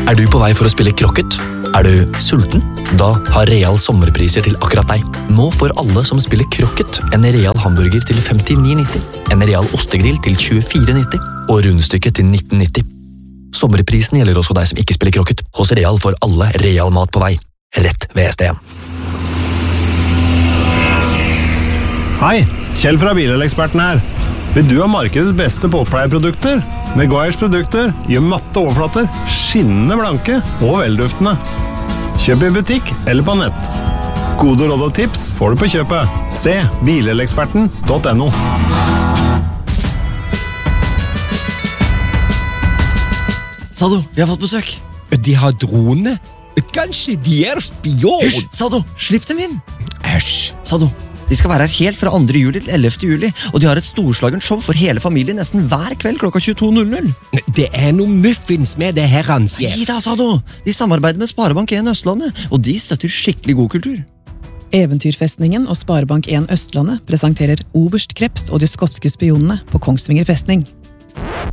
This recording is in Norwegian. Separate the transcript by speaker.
Speaker 1: Er du på vei for å spille krokket? Er du sulten? Da har Real sommerpriser til akkurat deg. Nå får alle som spiller krokket en Real hamburger til 59,90, en Real ostegrill til 24,90 og rundstykket til 19,90. Sommerprisen gjelder også deg som ikke spiller krokket. Hos Real får alle Real mat på vei. Rett ved ST1.
Speaker 2: Hei, Kjell fra Bileleksperten her. Vil du ha markedets beste båtpleieprodukter? Meguiars produkter gjør matte overflater, skinnende blanke og velduftende. Kjøp i butikk eller på nett. Gode råd og tips får du på kjøpet. Se bileleksperten.no.
Speaker 3: Sado, vi har fått besøk.
Speaker 4: De har drone. Kanskje de spion.
Speaker 3: Hysj, Sado, slipp dem inn.
Speaker 4: Æsj.
Speaker 3: Sado, de skal være her helt fra 2. juli til 11. juli, og de har et storslagent show for hele familien nesten hver kveld klokka 22.00.
Speaker 4: Det noe muffins med det her, Ansjef.
Speaker 3: Nei da, Sado. De samarbeider med Sparebank 1 Østlandet, og de støtter skikkelig god kultur.
Speaker 5: Eventyrfestningen og Sparebank 1 Østlandet presenterer Oberst Krebs og de skotske spionene på Kongsvinger festning.